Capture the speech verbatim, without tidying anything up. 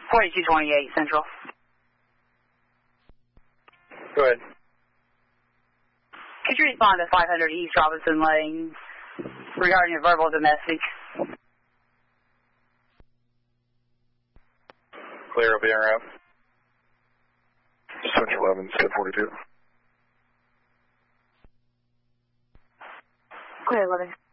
forty-two twenty-eight Central. Go ahead. Could you respond to five hundred East Robinson Lane regarding a verbal domestic? Clear, I'll be en route. Switch eleven, step forty-two. Clear, eleven.